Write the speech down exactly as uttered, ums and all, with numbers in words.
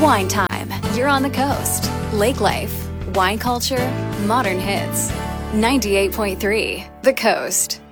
Wine time. You're on the coast. Lake life, wine culture, modern hits. ninety-eight point three The Coast.